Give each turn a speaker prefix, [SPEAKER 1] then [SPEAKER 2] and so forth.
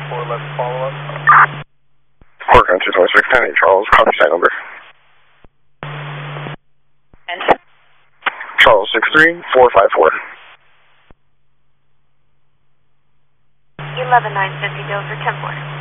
[SPEAKER 1] 411 follow-up.
[SPEAKER 2] Port Country 2610, Charles, copy site number.
[SPEAKER 3] And
[SPEAKER 2] Charles 63454.
[SPEAKER 3] 11950 Dover 104.